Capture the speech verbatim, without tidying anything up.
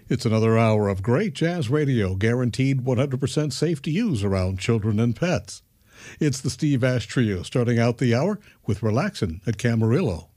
It's another hour of great jazz radio, guaranteed one hundred percent safe to use around children and pets. It's the Steve Ash Trio, starting out the hour with Relaxin' at Camarillo.